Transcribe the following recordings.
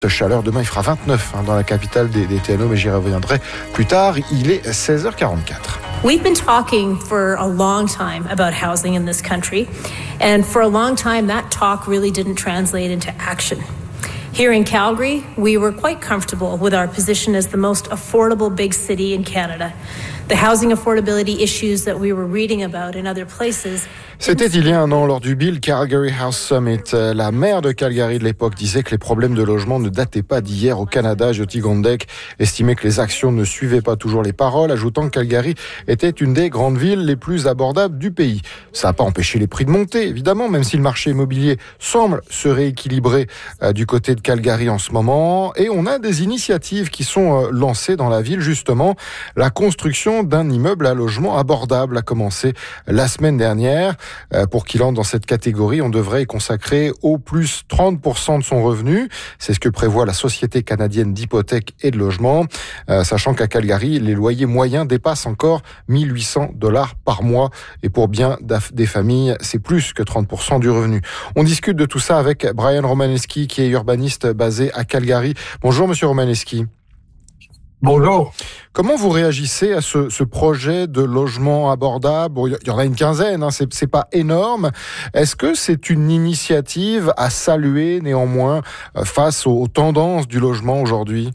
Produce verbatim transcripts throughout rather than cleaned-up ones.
De chaleur, demain il fera vingt-neuf hein, dans la capitale des, des T N O, mais j'y reviendrai plus tard. Il est seize heures quarante-quatre. We've been talking for a long time about housing in this country, and for a long time that talk really didn't translate into action. Here in Calgary, we were quite comfortable with our position as the most affordable big city in Canada. The housing affordability issues that we were reading about in other places. C'était il y a un an lors du Build Calgary House Summit. La maire de Calgary de l'époque disait que les problèmes de logement ne dataient pas d'hier au Canada. Jyoti Gondek estimait que les actions ne suivaient pas toujours les paroles, ajoutant que Calgary était une des grandes villes les plus abordables du pays. Ça n'a pas empêché les prix de monter, évidemment, même si le marché immobilier semble se rééquilibrer euh, du côté de Calgary en ce moment. Et on a des initiatives qui sont euh, lancées dans la ville, justement. La construction d'un immeuble à logement abordable a commencé la semaine dernière. Pour qu'il entre dans cette catégorie, on devrait y consacrer au plus trente pour cent de son revenu. C'est ce que prévoit la Société canadienne d'hypothèques et de logement, euh, sachant qu'à Calgary, les loyers moyens dépassent encore mille huit cents dollars par mois. Et pour bien des familles, c'est plus que trente pour cent du revenu. On discute de tout ça avec Brian Romaneski, qui est urbaniste basé à Calgary. Bonjour, monsieur Romaneski. Bonjour. Comment vous réagissez à ce, ce projet de logement abordable? Bon, il y en a une quinzaine, hein, c'est, c'est pas énorme. Est-ce que c'est une initiative à saluer néanmoins face aux, aux tendances du logement aujourd'hui?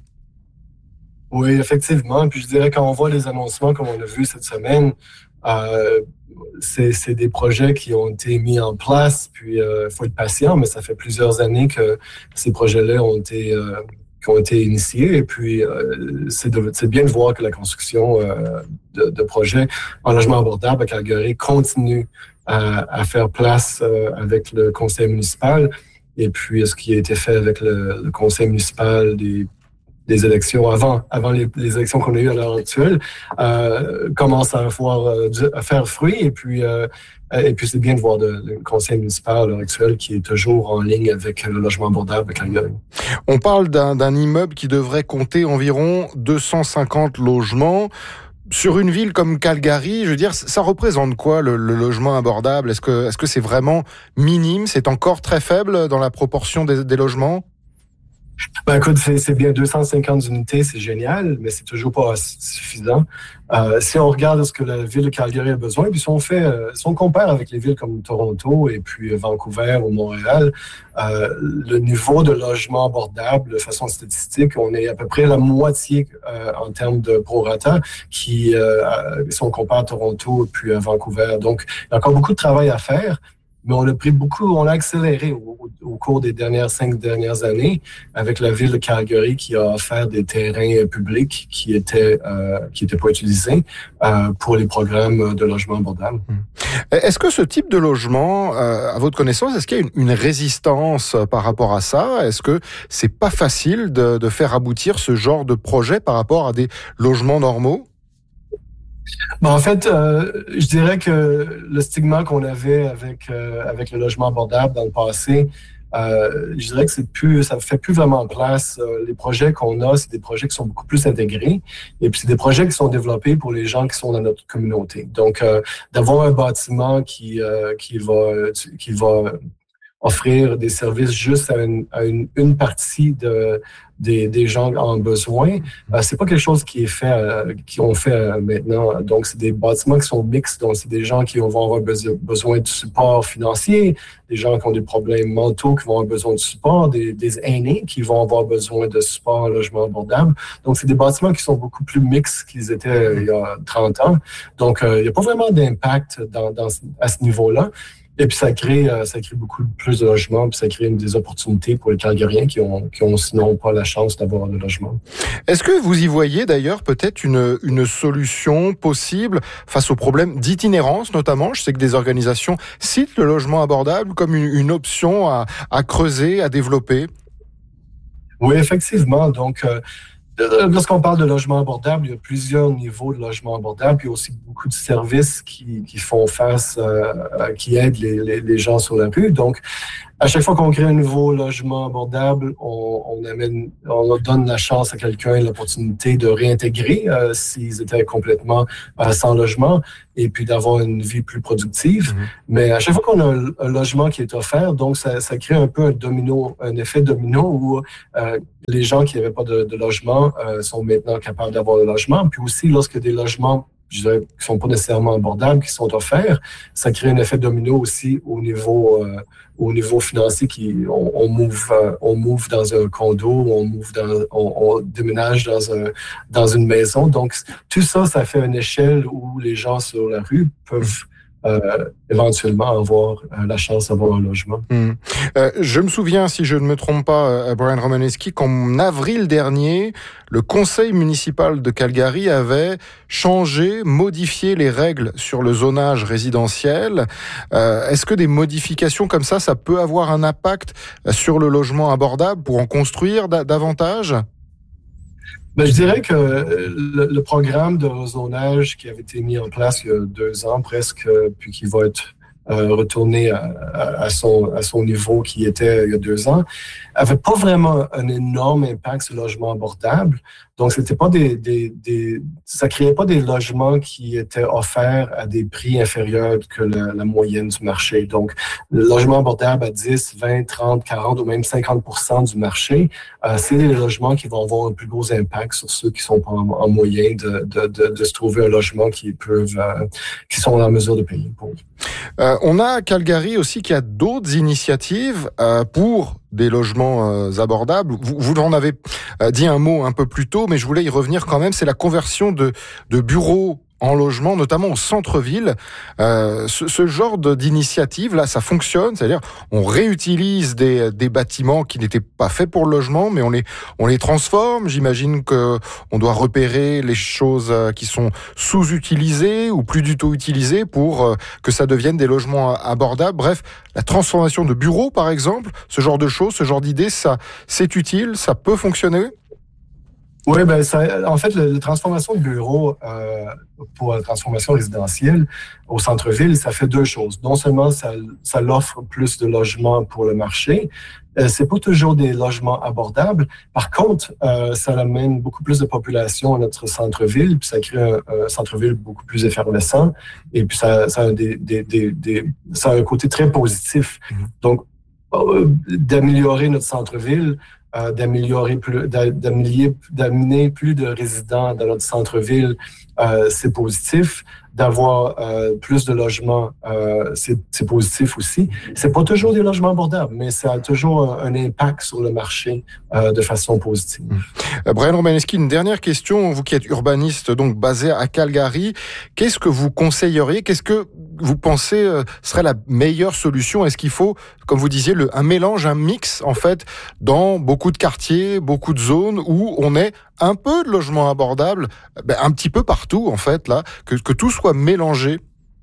Oui, effectivement. Puis je dirais quand on voit les annoncements comme on a vu cette semaine, euh, c'est, c'est des projets qui ont été mis en place. Puis il euh, faut être patient, mais ça fait plusieurs années que ces projets-là ont été euh, qui ont été initiés. Et puis, euh, c'est, de, c'est bien de voir que la construction euh, de, de projets en logement abordable à Calgary continue à, à faire place euh, avec le conseil municipal. Et puis, ce qui a été fait avec le, le conseil municipal des, des élections avant, avant les, les élections qu'on a eues à l'heure actuelle, euh, commence à, avoir, à faire fruit. Et puis, euh, Et puis, c'est bien de voir de, le conseil municipal à l'heure actuelle qui est toujours en ligne avec le logement abordable à Calgary. On parle d'un, d'un immeuble qui devrait compter environ deux cent cinquante logements. Sur une ville comme Calgary, je veux dire, ça représente quoi le, le logement abordable? Est-ce que, est-ce que c'est vraiment minime? C'est encore très faible dans la proportion des, des logements? Ben écoute, c'est, c'est bien deux cent cinquante unités, c'est génial, mais c'est toujours pas suffisant. Euh, si on regarde ce que la ville de Calgary a besoin, puis si on fait, euh, si on compare avec les villes comme Toronto et puis Vancouver ou Montréal, euh, le niveau de logement abordable, de façon statistique, on est à peu près la moitié euh, en termes de prorata, qui, euh, si on compare à Toronto et puis à Vancouver. Donc, il y a encore beaucoup de travail à faire. Mais on a pris beaucoup, on a accéléré au, au cours des dernières cinq dernières années avec la ville de Calgary qui a offert des terrains publics qui étaient euh, qui étaient pas utilisés euh, pour les programmes de logement abordable. Est-ce que ce type de logement, euh, à votre connaissance, est-ce qu'il y a une, une résistance par rapport à ça? Est-ce que c'est pas facile de, de faire aboutir ce genre de projet par rapport à des logements normaux? Ben, en fait, euh, je dirais que le stigma qu'on avait avec euh, avec le logement abordable dans le passé, euh, je dirais que c'est plus, ça fait plus vraiment place. Euh, les projets qu'on a, c'est des projets qui sont beaucoup plus intégrés, et puis c'est des projets qui sont développés pour les gens qui sont dans notre communauté. Donc, euh, d'avoir un bâtiment qui euh, qui va qui va offrir des services juste à une, à une, une partie de, des, des gens en besoin, euh, c'est pas quelque chose qui est fait, euh, qui ont fait euh, maintenant. Donc, c'est des bâtiments qui sont mixtes. Donc, c'est des gens qui vont avoir besoin de support financier, des gens qui ont des problèmes mentaux qui vont avoir besoin de support, des, des aînés qui vont avoir besoin de support en logement abordable. Donc, c'est des bâtiments qui sont beaucoup plus mixtes qu'ils étaient euh, il y a trente ans. Donc, euh, il n'y a pas vraiment d'impact dans, dans, à ce niveau-là. Et puis, ça crée, ça crée beaucoup plus de logements, puis ça crée des opportunités pour les Calgariens qui ont, qui ont sinon pas la chance d'avoir un logement. Est-ce que vous y voyez d'ailleurs peut-être une, une solution possible face aux problèmes d'itinérance notamment? Je sais que des organisations citent le logement abordable comme une, une option à, à creuser, à développer. Oui, effectivement. Donc, euh, lorsqu'on parle de logement abordable, il y a plusieurs niveaux de logement abordable, puis il y a aussi beaucoup de services qui, qui font face, euh, qui aident les, les, les gens sur la rue. Donc, À chaque fois qu'on crée un nouveau logement abordable, on, on amène, on donne la chance à quelqu'un, l'opportunité de réintégrer euh, s'ils étaient complètement euh, sans logement et puis d'avoir une vie plus productive. Mmh. Mais à chaque fois qu'on a un, un logement qui est offert, donc ça, ça crée un peu un domino, un effet domino où euh, les gens qui n'avaient pas de, de logement euh, sont maintenant capables d'avoir un logement. Puis aussi, lorsque des logements je dirais, qui ne sont pas nécessairement abordables, qui sont offerts, ça crée un effet domino aussi au niveau, euh, au niveau financier. Qui, on, on, move, euh, on move dans un condo, on, move dans, on, on déménage dans, un, dans une maison. Donc, tout ça, ça fait une échelle où les gens sur la rue peuvent Euh, éventuellement avoir euh, la chance d'avoir un logement. Mmh. Euh, je me souviens, si je ne me trompe pas, euh, Brian Romanesky, qu'en avril dernier, le conseil municipal de Calgary avait changé, modifié les règles sur le zonage résidentiel. Euh, est-ce que des modifications comme ça, ça peut avoir un impact sur le logement abordable pour en construire da- davantage ? Ben, je dirais que le, le programme de rezonage qui avait été mis en place il y a deux ans presque, puis qui va être euh, retourné à, à, à, son, à son niveau qui était il y a deux ans, avait pas vraiment un énorme impact sur le logement abordable. Donc, c'était pas des, des, des, ça créait pas des logements qui étaient offerts à des prix inférieurs que la, la moyenne du marché. Donc, le logement abordable à dix, vingt, trente, quarante ou même cinquante pour cent du marché, euh, c'est des logements qui vont avoir un plus gros impact sur ceux qui sont pas en, en moyen de, de, de, de se trouver un logement qui peuvent, euh, qui sont en mesure de payer pour. Euh, on a à Calgary aussi qui a d'autres initiatives euh, pour des logements euh, abordables. Vous, vous en avez euh, dit un mot un peu plus tôt, mais je voulais y revenir quand même. C'est la conversion de, de bureaux en logement, notamment au centre-ville. Euh, ce, ce genre de, d'initiative, là, ça fonctionne. C'est-à-dire, on réutilise des, des bâtiments qui n'étaient pas faits pour le logement, mais on les, on les transforme. J'imagine que on doit repérer les choses qui sont sous-utilisées ou plus du tout utilisées pour que ça devienne des logements abordables. Bref, la transformation de bureaux, par exemple, ce genre de choses, ce genre d'idées, ça, c'est utile, ça peut fonctionner. Oui, ben ça, en fait, la, la transformation de bureaux euh, pour la transformation résidentielle au centre-ville, ça fait deux choses. Non seulement ça, ça l'offre plus de logements pour le marché, euh, c'est pas toujours des logements abordables. Par contre, euh, ça amène beaucoup plus de population à notre centre-ville, puis ça crée un, un centre-ville beaucoup plus effervescent, et puis ça, ça a des, des, des, des, ça a un côté très positif. Donc, euh, d'améliorer notre centre-ville. Euh, d'améliorer plus, d'amener, d'amener plus de résidents dans notre centre-ville, euh, c'est positif. D'avoir euh, plus de logements, euh, c'est, c'est positif aussi. C'est pas toujours des logements abordables, mais ça a toujours un, un impact sur le marché euh, de façon positive. Euh, Brian Romanesky, une dernière question. Vous qui êtes urbaniste, donc basé à Calgary, qu'est-ce que vous conseilleriez? Qu'est-ce que vous pensez euh, serait la meilleure solution? Est-ce qu'il faut, comme vous disiez, le, un mélange, un mix, en fait, dans beaucoup de quartiers, beaucoup de zones où on ait un peu de logements abordables, ben, un petit peu partout, en fait, là, que, que tout soit mélangé?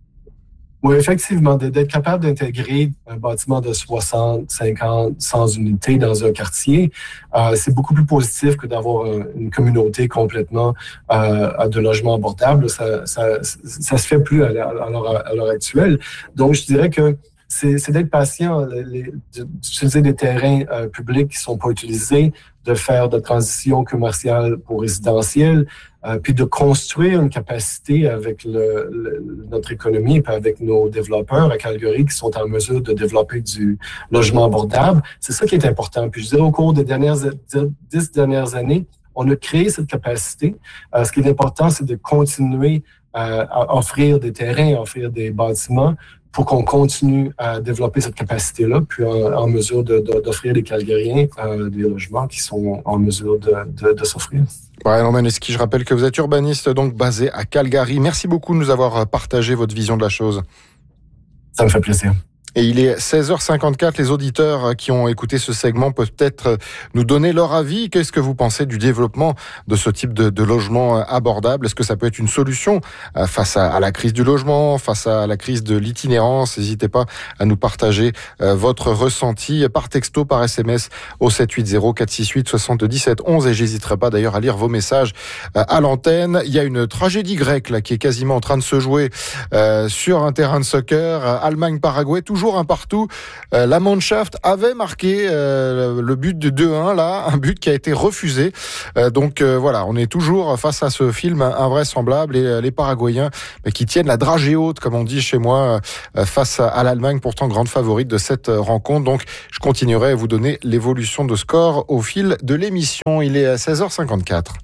Oui, effectivement, d'être capable d'intégrer un bâtiment de soixante, cinquante, cent unités dans un quartier, euh, c'est beaucoup plus positif que d'avoir une communauté complètement euh, de logements abordables. Ça, ça, ça se fait plus à l'heure, à l'heure actuelle. Donc, je dirais que c'est, c'est d'être patient, les, d'utiliser des terrains euh, publics qui sont pas utilisés, de faire de transition commerciale pour résidentielle, euh, puis de construire une capacité avec le, le, notre économie et avec nos développeurs à Calgary qui sont en mesure de développer du logement abordable. C'est ça qui est important. Puis je dirais au cours des dernières dix dernières années, on a créé cette capacité. Euh, ce qui est important, c'est de continuer euh, à offrir des terrains, à offrir des bâtiments pour qu'on continue à développer cette capacité-là, puis en, en mesure de, de, d'offrir les Calgariens euh, des logements qui sont en mesure de, de, de s'offrir. Brian Romanesky, je rappelle que vous êtes urbaniste, donc basé à Calgary. Merci beaucoup de nous avoir partagé votre vision de la chose. Ça me fait plaisir. Et il est seize heures cinquante-quatre. Les auditeurs qui ont écouté ce segment peuvent peut-être nous donner leur avis. Qu'est-ce que vous pensez du développement de ce type de, de logement abordable? Est-ce que ça peut être une solution face à, à la crise du logement, face à la crise de l'itinérance? N'hésitez pas à nous partager votre ressenti par texto, par S M S au sept huit zéro quatre six huit soixante-dix-sept onze. Et j'hésiterai pas d'ailleurs à lire vos messages à l'antenne. Il y a une tragédie grecque là qui est quasiment en train de se jouer euh, sur un terrain de soccer. Allemagne-Paraguay, toujours toujours un partout. Euh, la Mannschaft avait marqué euh, le but de deux un, là, un but qui a été refusé. Euh, donc euh, voilà, on est toujours face à ce film invraisemblable et euh, les Paraguayens euh, qui tiennent la dragée haute, comme on dit chez moi, euh, face à, à l'Allemagne, pourtant grande favorite de cette euh, rencontre. Donc je continuerai à vous donner l'évolution de score au fil de l'émission. Il est à seize heures cinquante-quatre.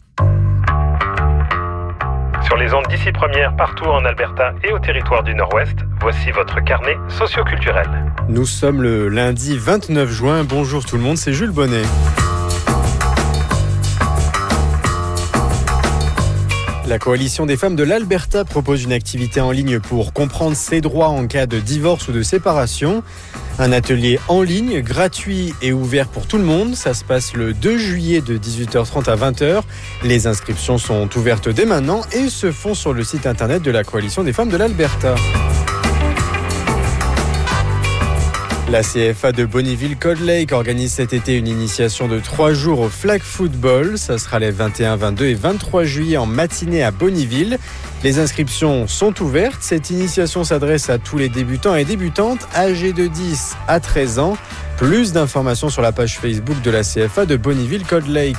Sur les ondes d'ici première, partout en Alberta et au territoire du Nord-Ouest, voici votre carnet socioculturel. Nous sommes le lundi vingt-neuf juin. Bonjour tout le monde, c'est Jules Bonnet. La Coalition des femmes de l'Alberta propose une activité en ligne pour comprendre ses droits en cas de divorce ou de séparation. Un atelier en ligne, gratuit et ouvert pour tout le monde. Ça se passe le deux juillet de dix-huit heures trente à vingt heures. Les inscriptions sont ouvertes dès maintenant et se font sur le site internet de la Coalition des femmes de l'Alberta. La C F A de Bonnyville-Cold Lake organise cet été une initiation de trois jours au flag football. Ça sera les vingt et un, vingt-deux et vingt-trois juillet en matinée à Bonnyville. Les inscriptions sont ouvertes. Cette initiation s'adresse à tous les débutants et débutantes âgés de dix à treize ans. Plus d'informations sur la page Facebook de la C F A de Bonnyville-Cold Lake.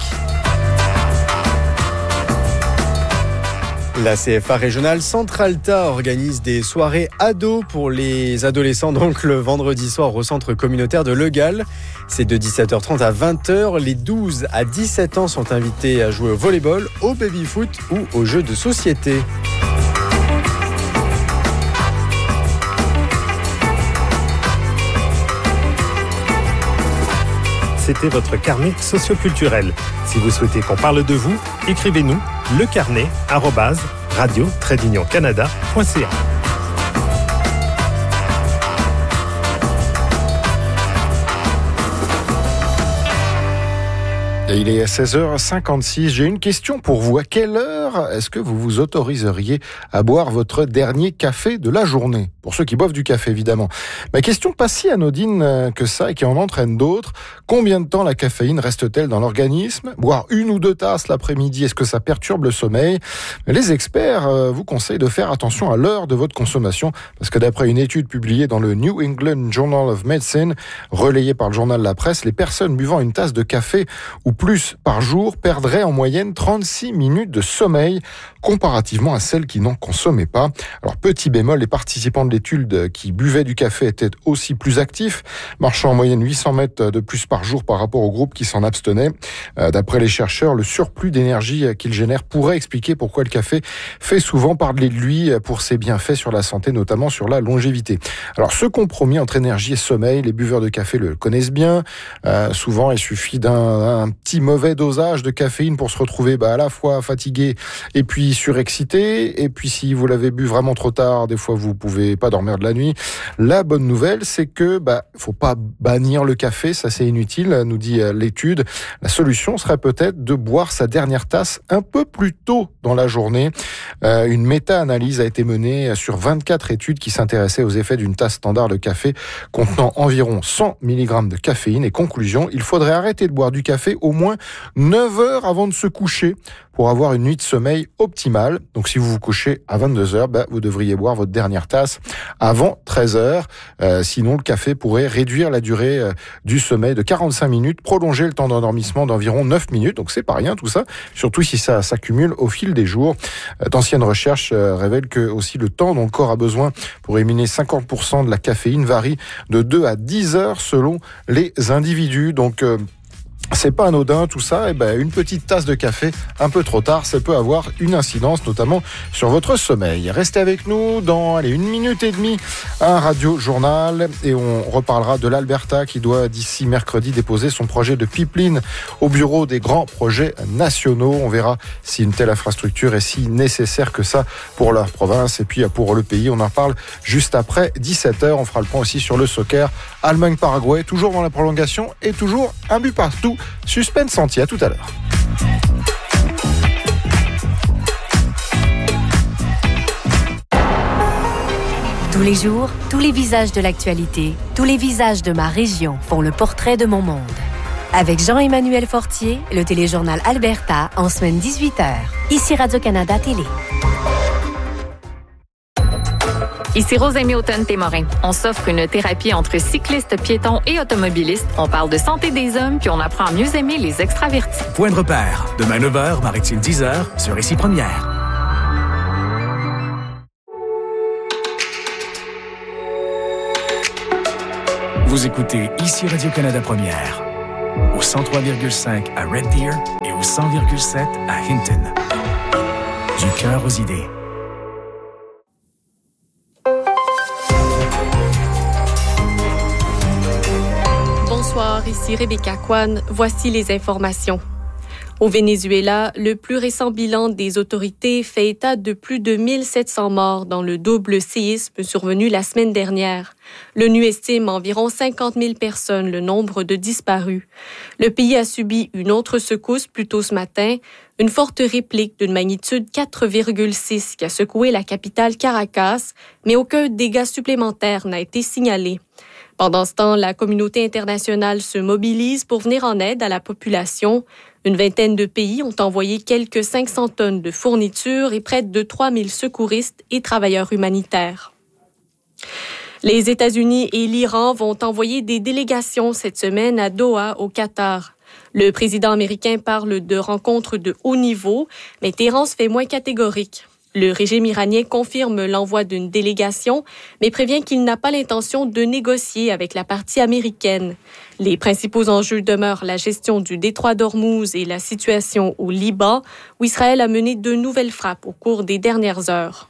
La C F A régionale Centralta organise des soirées ados pour les adolescents, donc le vendredi soir au centre communautaire de Legal. C'est de dix-sept heures trente à vingt heures. Les douze à dix-sept ans sont invités à jouer au volleyball, au baby-foot ou aux jeux de société. C'était votre carnet socioculturel. Si vous souhaitez qu'on parle de vous, écrivez-nous lecarnet arobase radio tiret union canada point c a. Et il est à seize heures cinquante-six. J'ai une question pour vous. À quelle heure est-ce que vous vous autoriseriez à boire votre dernier café de la journée ? Pour ceux qui boivent du café, évidemment. Ma question pas si anodine que ça et qui en entraîne d'autres. Combien de temps la caféine reste-t-elle dans l'organisme ? Boire une ou deux tasses l'après-midi, est-ce que ça perturbe le sommeil ? Les experts vous conseillent de faire attention à l'heure de votre consommation parce que d'après une étude publiée dans le New England Journal of Medicine, relayée par le journal La Presse, les personnes buvant une tasse de café ou plus par jour perdraient en moyenne trente-six minutes de sommeil comparativement à celles qui n'en consommaient pas. Alors petit bémol, les participants de l'étude qui buvaient du café étaient aussi plus actifs, marchant en moyenne huit cents mètres de plus par jour par rapport au groupe qui s'en abstenait. D'après les chercheurs, le surplus d'énergie qu'il génère pourrait expliquer pourquoi le café fait souvent parler de lui pour ses bienfaits sur la santé, notamment sur la longévité. Alors ce compromis entre énergie et sommeil, les buveurs de café le connaissent bien. Euh, souvent, il suffit d'un un petit mauvais dosage de caféine pour se retrouver bah, à la fois fatigué et puis surexcité. Et puis si vous l'avez bu vraiment trop tard, des fois vous pouvez pas dormir de la nuit. La bonne nouvelle, c'est que bah faut pas bannir le café, ça c'est inutile, nous dit l'étude. La solution serait peut-être de boire sa dernière tasse un peu plus tôt dans la journée. Euh, une méta-analyse a été menée sur vingt-quatre études qui s'intéressaient aux effets d'une tasse standard de café contenant environ cent milligrammes de caféine. Et conclusion, il faudrait arrêter de boire du café au moins neuf heures avant de se coucher pour avoir une nuit de sommeil optimale. Donc si vous vous couchez à vingt-deux heures, bah, vous devriez boire votre dernière tasse avant treize heures. Euh, sinon, le café pourrait réduire la durée euh, du sommeil de quarante-cinq minutes, prolonger le temps d'endormissement d'environ neuf minutes. Donc c'est pas rien tout ça, surtout si ça s'accumule au fil des jours. Euh, d'anciennes recherches euh, révèlent que aussi le temps dont le corps a besoin pour éliminer cinquante pour cent de la caféine varie de deux à dix heures selon les individus. Donc euh, c'est pas anodin tout ça, et ben une petite tasse de café un peu trop tard, ça peut avoir une incidence notamment sur votre sommeil. Restez avec nous dans allez, une minute et demie, un radio journal et on reparlera de l'Alberta qui doit d'ici mercredi déposer son projet de pipeline au bureau des grands projets nationaux. On verra si une telle infrastructure est si nécessaire que ça pour leur province et puis pour le pays. On en parle juste après dix-sept heures. On fera le point aussi sur le soccer Allemagne-Paraguay, toujours dans la prolongation et toujours un but partout. Suspense entier, à tout à l'heure. Tous les jours, tous les visages de l'actualité, tous les visages de ma région font le portrait de mon monde. Avec Jean-Emmanuel Fortier, le téléjournal Alberta en semaine dix-huit heures. Ici Radio-Canada Télé. Ici Rosemée Automne-Témorin. On s'offre une thérapie entre cyclistes, piétons et automobilistes. On parle de santé des hommes, puis on apprend à mieux aimer les extravertis. Point de repère. Demain neuf heures, Maritime dix heures, sur Ici Première. Vous écoutez Ici Radio-Canada Première. Au cent trois virgule cinq à Red Deer et au cent virgule sept à Hinton. Du cœur aux idées. Bonsoir, ici Rebecca Kwan. Voici les informations. Au Venezuela, le plus récent bilan des autorités fait état de plus de mille sept cents morts dans le double séisme survenu la semaine dernière. L'ONU estime environ cinquante mille personnes le nombre de disparus. Le pays a subi une autre secousse plus tôt ce matin, une forte réplique d'une magnitude quatre virgule six qui a secoué la capitale Caracas, mais aucun dégât supplémentaire n'a été signalé. Pendant ce temps, la communauté internationale se mobilise pour venir en aide à la population. Une vingtaine de pays ont envoyé quelques cinq cents tonnes de fournitures et près de trois mille secouristes et travailleurs humanitaires. Les États-Unis et l'Iran vont envoyer des délégations cette semaine à Doha, au Qatar. Le président américain parle de rencontres de haut niveau, mais Téhéran se fait moins catégorique. Le régime iranien confirme l'envoi d'une délégation, mais prévient qu'il n'a pas l'intention de négocier avec la partie américaine. Les principaux enjeux demeurent la gestion du détroit d'Ormuz et la situation au Liban, où Israël a mené de nouvelles frappes au cours des dernières heures.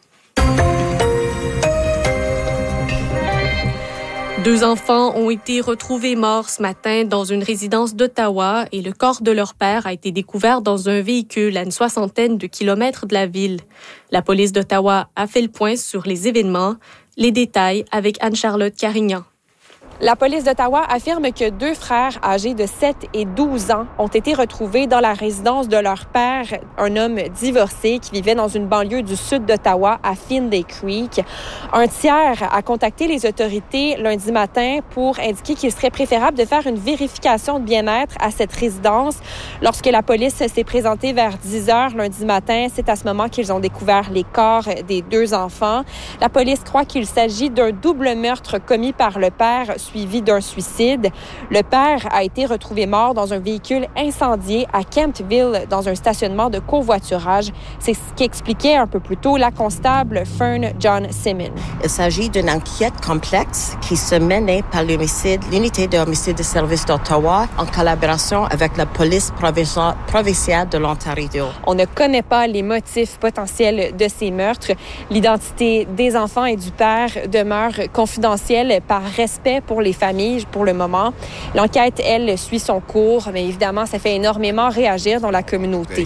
Deux enfants ont été retrouvés morts ce matin dans une résidence d'Ottawa et le corps de leur père a été découvert dans un véhicule à une soixantaine de kilomètres de la ville. La police d'Ottawa a fait le point sur les événements. Les détails avec Anne-Charlotte Carignan. La police d'Ottawa affirme que deux frères âgés de sept et douze ans ont été retrouvés dans la résidence de leur père, un homme divorcé qui vivait dans une banlieue du sud d'Ottawa à Findlay Creek. Un tiers a contacté les autorités lundi matin pour indiquer qu'il serait préférable de faire une vérification de bien-être à cette résidence. Lorsque la police s'est présentée vers dix heures lundi matin, c'est à ce moment qu'ils ont découvert les corps des deux enfants. La police croit qu'il s'agit d'un double meurtre commis par le père suivi d'un suicide. Le père a été retrouvé mort dans un véhicule incendié à Kemptville, dans un stationnement de covoiturage. C'est ce qu'expliquait un peu plus tôt la constable Fern John Simmons. Il s'agit d'une enquête complexe qui se menait par l'homicide, l'unité de homicide de service d'Ottawa en collaboration avec la police provinciale de l'Ontario. On ne connaît pas les motifs potentiels de ces meurtres. L'identité des enfants et du père demeure confidentielle par respect pour les familles pour le moment. L'enquête, elle, suit son cours, mais évidemment, ça fait énormément réagir dans la communauté.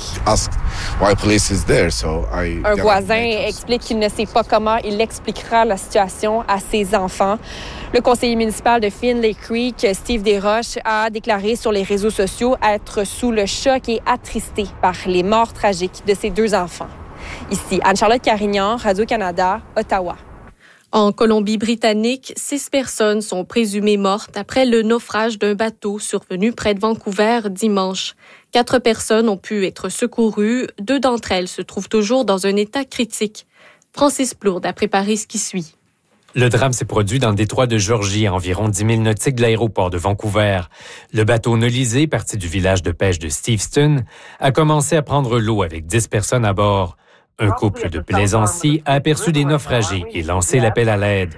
Un voisin explique qu'il ne sait pas comment il expliquera la situation à ses enfants. Le conseiller municipal de Findlay Creek, Steve Desroches, a déclaré sur les réseaux sociaux être sous le choc et attristé par les morts tragiques de ses deux enfants. Ici, Anne-Charlotte Carignan, Radio-Canada, Ottawa. En Colombie-Britannique, six personnes sont présumées mortes après le naufrage d'un bateau survenu près de Vancouver dimanche. Quatre personnes ont pu être secourues. Deux d'entre elles se trouvent toujours dans un état critique. Francis Plourde a préparé ce qui suit. Le drame s'est produit dans le détroit de Georgie, à environ dix milles nautiques de l'aéroport de Vancouver. Le bateau Nolisé, parti du village de pêche de Steveston, a commencé à prendre l'eau avec dix personnes à bord. Un couple de plaisanciers a aperçu des naufragés et lancé l'appel à l'aide.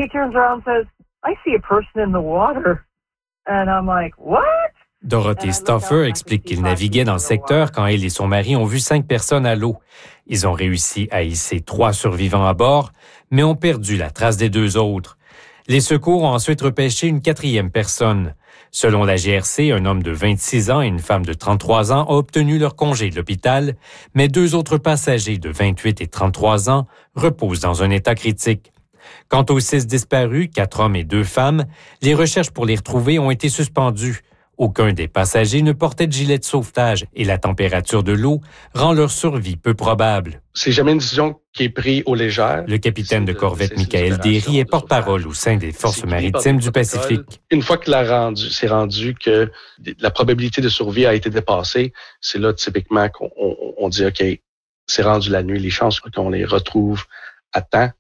Dorothy Stauffer explique qu'il naviguait dans le secteur quand elle et son mari ont vu cinq personnes à l'eau. Ils ont réussi à hisser trois survivants à bord, mais ont perdu la trace des deux autres. Les secours ont ensuite repêché une quatrième personne. Selon la G R C, un homme de vingt-six ans et une femme de trente-trois ans ont obtenu leur congé de l'hôpital, mais deux autres passagers de vingt-huit et trente-trois ans reposent dans un état critique. Quant aux six disparus, quatre hommes et deux femmes, les recherches pour les retrouver ont été suspendues. Aucun des passagers ne portait de gilet de sauvetage et la température de l'eau rend leur survie peu probable. C'est jamais une décision qui est prise aux légères. Le capitaine de corvette Michael Derry est porte-parole au sein des Forces maritimes du Pacifique. Une fois que la rendu, c'est rendu que la probabilité de survie a été dépassée, c'est là typiquement qu'on on, on dit OK, c'est rendu la nuit, les chances qu'on les retrouve à temps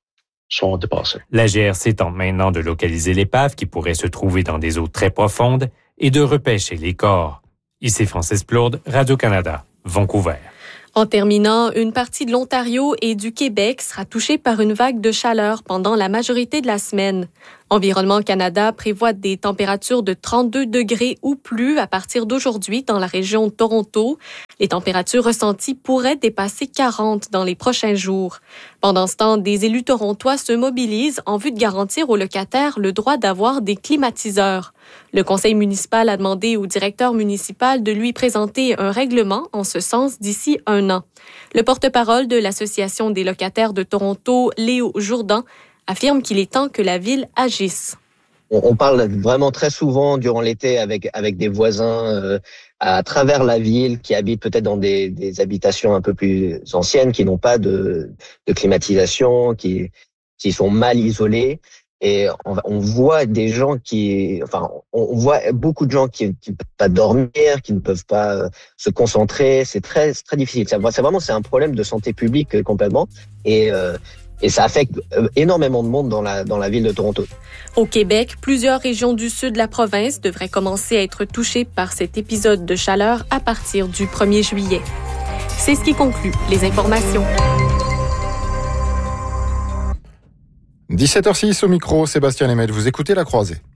sont dépassés. La G R C tente maintenant de localiser l'épave qui pourrait se trouver dans des eaux très profondes et de repêcher les corps. Ici Francis Plourde, Radio-Canada, Vancouver. En terminant, une partie de l'Ontario et du Québec sera touchée par une vague de chaleur pendant la majorité de la semaine. Environnement Canada prévoit des températures de trente-deux degrés ou plus à partir d'aujourd'hui dans la région de Toronto. Les températures ressenties pourraient dépasser quarante dans les prochains jours. Pendant ce temps, des élus torontois se mobilisent en vue de garantir aux locataires le droit d'avoir des climatiseurs. Le conseil municipal a demandé au directeur municipal de lui présenter un règlement en ce sens d'ici un an. Le porte-parole de l'Association des locataires de Toronto, Léo Jourdan, affirme qu'il est temps que la ville agisse. On parle vraiment très souvent durant l'été avec avec des voisins euh, à travers la ville qui habitent peut-être dans des, des habitations un peu plus anciennes, qui n'ont pas de, de climatisation, qui qui sont mal isolés. Et on, on voit des gens qui, enfin, on voit beaucoup de gens qui, qui ne peuvent pas dormir, qui ne peuvent pas euh, se concentrer. C'est très, c'est très difficile. C'est, c'est vraiment, c'est un problème de santé publique euh, complètement. Et euh, Et ça affecte énormément de monde dans la, dans la ville de Toronto. Au Québec, plusieurs régions du sud de la province devraient commencer à être touchées par cet épisode de chaleur à partir du premier juillet. C'est ce qui conclut les informations. dix-sept heures six au micro, Sébastien Lemaitre, vous écoutez La Croisée.